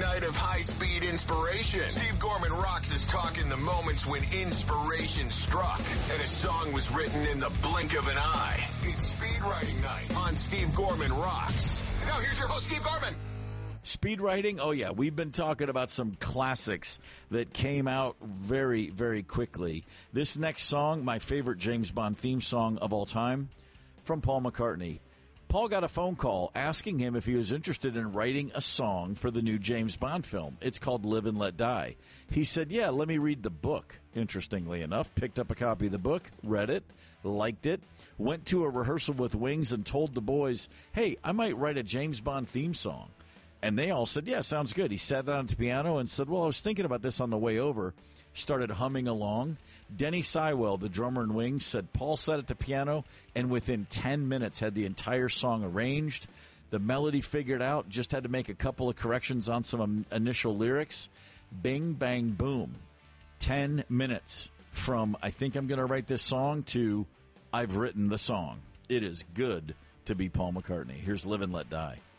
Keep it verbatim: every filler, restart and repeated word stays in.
night of high-speed inspiration. Steve Gorman Rocks is talking the moments when inspiration struck and a song was written in the blink of an eye. It's Speed Writing Night on Steve Gorman Rocks. And now here's your host, Steve Gorman. Speed writing? Oh, yeah. We've been talking about some classics that came out very, very quickly. This next song, my favorite James Bond theme song of all time, from Paul McCartney. Paul got a phone call asking him if he was interested in writing a song for the new James Bond film. It's called Live and Let Die. He said, yeah, let me read the book. Interestingly enough, picked up a copy of the book, read it, liked it, went to a rehearsal with Wings and told the boys, hey, I might write a James Bond theme song. And they all said, yeah, sounds good. He sat down at the piano and said, well, I was thinking about this on the way over. Started humming along. Denny Sywell, the drummer in Wings, said Paul sat at the piano and within ten minutes had the entire song arranged. The melody figured out, just had to make a couple of corrections on some initial lyrics. Bing, bang, boom. Ten minutes from I think I'm going to write this song to I've written the song. It is good to be Paul McCartney. Here's Live and Let Die.